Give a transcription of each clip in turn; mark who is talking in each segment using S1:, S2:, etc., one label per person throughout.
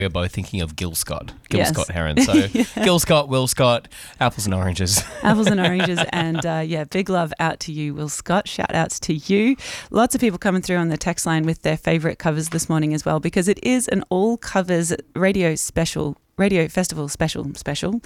S1: we're both thinking of Gil Scott
S2: Yes.
S1: Scott Heron. So Gil Scott, Will Scott, apples and oranges.
S2: Apples and oranges. And big love out to you, Will Scott. Shout outs to you. Lots of people coming through on the text line with their favourite covers this morning as well, because it is an all covers radio festival special.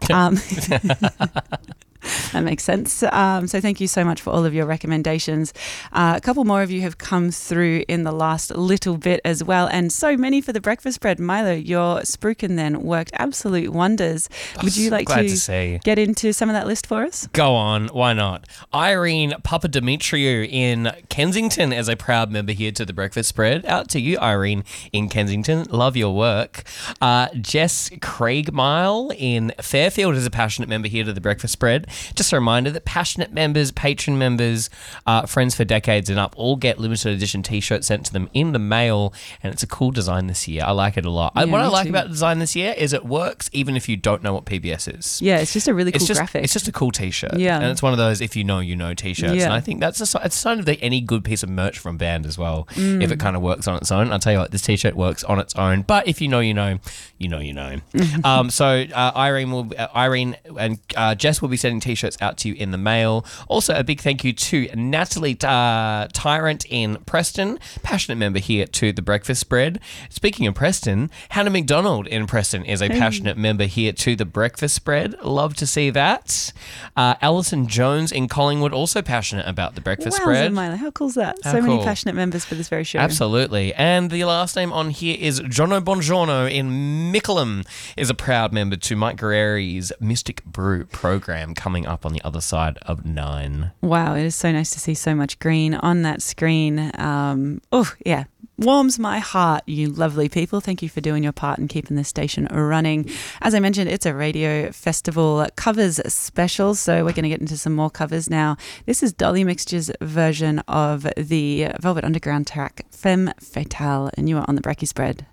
S2: That makes sense. So thank you so much for all of your recommendations. A couple more of you have come through in the last little bit as well, and so many for the breakfast bread. Milo, your spruiken then worked absolute wonders. Would you like to get into some of that list for us?
S1: Go on, why not? Irene Papadimitriou in Kensington is a proud member here to the breakfast spread. Out to you, Irene in Kensington. Love your work. Jess Craigmile in Fairfield is a passionate member here to the breakfast spread. Just a reminder that passionate members, patron members, friends for decades and up all get limited edition t-shirts sent to them in the mail, and it's a cool design this year. I like it a lot.
S2: Yeah,
S1: what I like
S2: too.
S1: about the design this year is it works even if you don't know what PBS is.
S2: Yeah, it's just a really cool graphic.
S1: It's just a cool t-shirt.
S2: Yeah.
S1: And it's one of those if you know, you know t-shirts.
S2: Yeah.
S1: And I think that's it's a sign of any good piece of merch from band as well. If it kind of works on its own. I'll tell you what, this t-shirt works on its own. But if you know, you know, you know, you know. So Irene and Jess will be sending t-shirts out to you in the mail. Also, a big thank you to Natalie Tyrant in Preston, passionate member here to the breakfast spread. Speaking of Preston, Hannah McDonald in Preston is a passionate member here to the breakfast spread. Love to see that. Alison Jones in Collingwood, also passionate about the breakfast spread.
S2: Milo, how cool is that?
S1: How
S2: so many
S1: cool.
S2: passionate members for this very show.
S1: Absolutely. And the last name on here is Jono Bongiorno in Mickleham, is a proud member to Mike Guerrieri's Mystic Brew program coming up on the other side of 9.
S2: Wow, it is so nice to see so much green on that screen. Warms my heart, you lovely people. Thank you for doing your part and keeping this station running. As I mentioned, it's a radio festival covers special, so we're going to get into some more covers now. This is Dolly Mixture's version of the Velvet Underground track Femme Fatale, and you are on the Brekkie Spread.